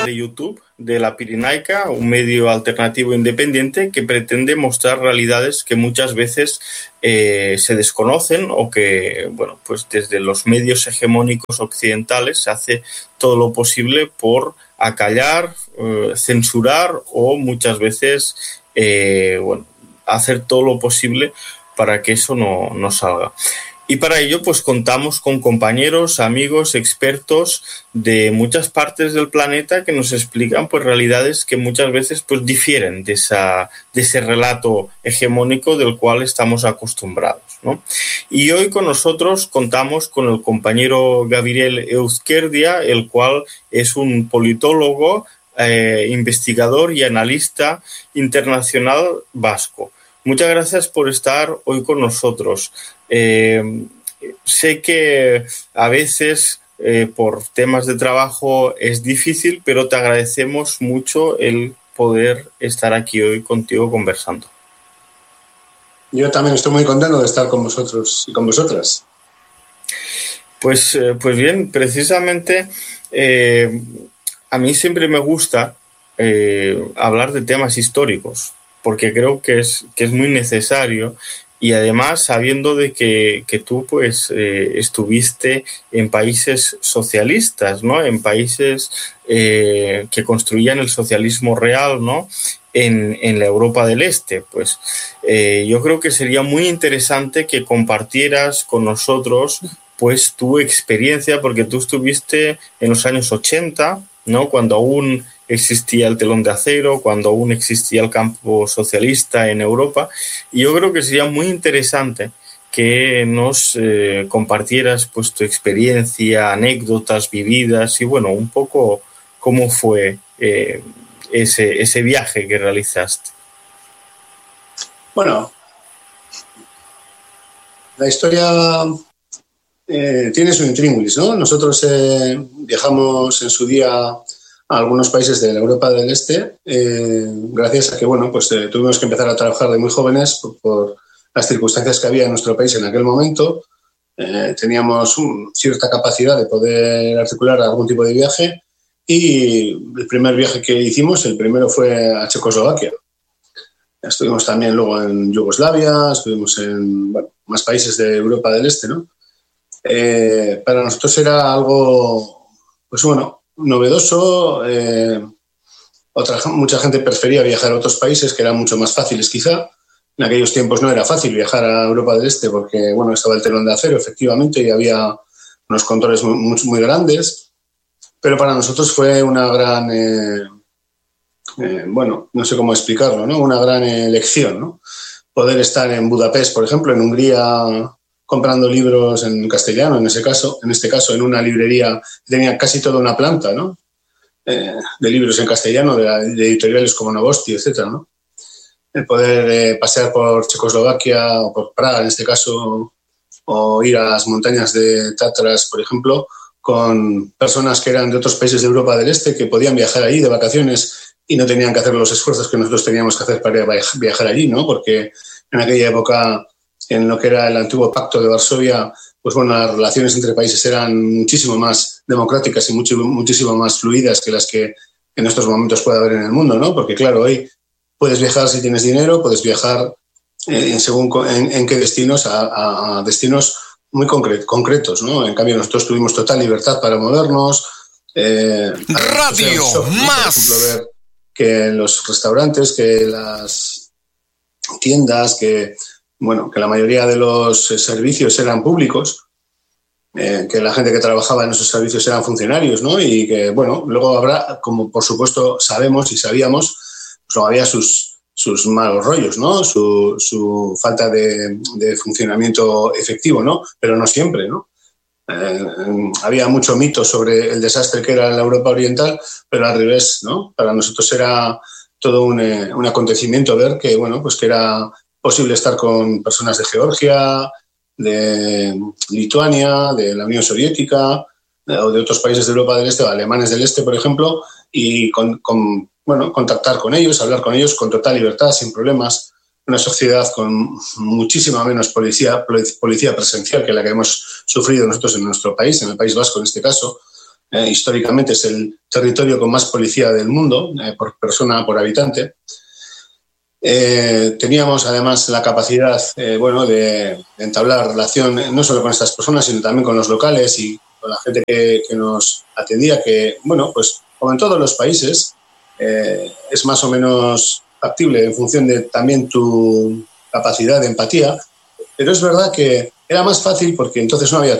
de YouTube de La Pirinaica, un medio alternativo independiente que pretende mostrar realidades que muchas veces se desconocen o que, bueno, pues desde los medios hegemónicos occidentales se hace todo lo posible por acallar, censurar o muchas veces, bueno, hacer todo lo posible para que eso no salga. Y para ello, pues contamos con compañeros, amigos, expertos de muchas partes del planeta que nos explican pues realidades que muchas veces pues difieren de ese relato hegemónico del cual estamos acostumbrados, ¿no? Y hoy con nosotros contamos con el compañero Gabriel Euzquerdia, el cual es un politólogo, investigador y analista internacional vasco. Muchas gracias por estar hoy con nosotros. Sé que a veces por temas de trabajo es difícil, pero te agradecemos mucho el poder estar aquí hoy contigo conversando. Yo también estoy muy contento de estar con vosotros y con vosotras. Pues bien, precisamente a mí siempre me gusta hablar de temas históricos, porque creo que es muy necesario, y además sabiendo de que tú pues estuviste en países socialistas, ¿no? En países que construían el socialismo real, ¿no? En la Europa del Este, pues yo creo que sería muy interesante que compartieras con nosotros pues tu experiencia, porque tú estuviste en los años 80, ¿no? Cuando aún existía el telón de acero, cuando aún existía el campo socialista en Europa, y yo creo que sería muy interesante que nos compartieras pues tu experiencia, anécdotas vividas y bueno, un poco cómo fue ese viaje que realizaste. Bueno, la historia tiene su intríngulis, ¿no? Nosotros viajamos en su día a algunos países de la Europa del Este, gracias a que, bueno, pues tuvimos que empezar a trabajar de muy jóvenes por las circunstancias que había en nuestro país en aquel momento. Teníamos cierta capacidad de poder articular algún tipo de viaje, y el primer viaje que hicimos, el primero fue a Checoslovaquia. Estuvimos también luego en Yugoslavia, estuvimos en más países de Europa del Este, ¿no? Para nosotros era algo, pues bueno, novedoso. Mucha gente prefería viajar a otros países que eran mucho más fáciles quizá. En aquellos tiempos no era fácil viajar a Europa del Este porque, bueno, estaba el telón de acero, efectivamente, y había unos controles muy grandes. Pero para nosotros fue una gran, bueno, no sé cómo explicarlo, ¿no? Una gran elección, ¿no? Poder estar en Budapest, por ejemplo, en Hungría, comprando libros en castellano, en este caso, en una librería que tenía casi toda una planta, ¿no? De libros en castellano, de editoriales como Novosti, etcétera, ¿no? El poder pasear por Checoslovaquia o por Praga, en este caso, o ir a las montañas de Tatras, por ejemplo, con personas que eran de otros países de Europa del Este que podían viajar allí de vacaciones y no tenían que hacer los esfuerzos que nosotros teníamos que hacer para viajar allí, ¿no? Porque en aquella época, en lo que era el antiguo Pacto de Varsovia, pues bueno, las relaciones entre países eran muchísimo más democráticas y muchísimo más fluidas que las que en estos momentos puede haber en el mundo, ¿no? Porque claro, hoy puedes viajar si tienes dinero, puedes viajar según en qué destinos, a destinos muy concretos, ¿no? En cambio, nosotros tuvimos total libertad para movernos. Radio Más. Por ejemplo, ver que los restaurantes, que las tiendas, que la mayoría de los servicios eran públicos, que la gente que trabajaba en esos servicios eran funcionarios, ¿no? Y que, bueno, luego habrá, como por supuesto sabemos y sabíamos, pues no había sus malos rollos, ¿no? Su falta de funcionamiento efectivo, ¿no? Pero no siempre, ¿no? Había mucho mito sobre el desastre que era la Europa Oriental, pero al revés, ¿no? Para nosotros era todo un acontecimiento ver que, bueno, pues que era posible estar con personas de Georgia, de Lituania, de la Unión Soviética, o de otros países de Europa del Este, o alemanes del Este, por ejemplo, y contactar con ellos, hablar con ellos con total libertad, sin problemas. Una sociedad con muchísima menos policía presencial que la que hemos sufrido nosotros en nuestro país, en el País Vasco en este caso, históricamente es el territorio con más policía del mundo, por persona, por habitante. Teníamos además la capacidad de entablar relación no solo con estas personas, sino también con los locales y con la gente que nos atendía, que, bueno, pues como en todos los países, es más o menos factible en función de también tu capacidad de empatía, pero es verdad que era más fácil porque entonces no había